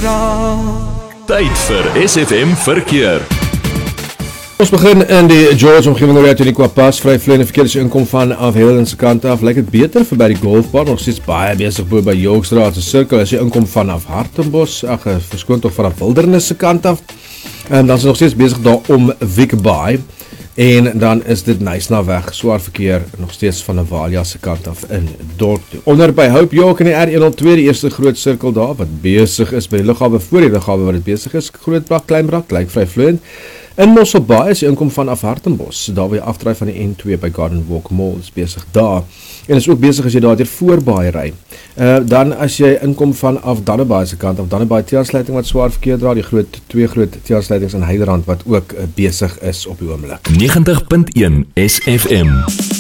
raak. Tyd vir SFM verkeer. Ons begin in die George omgewing reg toe die Kwapas vryvloeiende verkeer inkom van Hilden se kant af. Lyk dit beter vir by die golfbaan, nog steeds baie besig bo by Yorkstraat se sirkel as jy inkom vanaf Hartenbos, verskoon tog vanaf Wildernis se kant af. En dan is nog steeds besig daar om Wiekbaai. En dan is dit Nysna weg, swaar verkeer nog steeds van Navalia se kant af in dorp toe. Onder by Hope York in die R102, die eerste groot sirkel daar wat besig is by die lughawe, voor die lughawe wat dit besig is, Grootbrak, Kleinbrak, lyk vryvloeiend. In Mosselbaai is die inkom vanaf Hartenbos, daar waar jy afdraai van die N2 by Garden Walk Mall, is besig daar. En is ook besig as jy daar deur Voorbaai ry. Dan as jy inkom vanaf Dannebaai se kant af, Dannebaai teelsluiting wat swaar verkeer dra, die twee groot teelsluitings in Heiderand wat ook besig is op die oomblik. 90.1 SFM.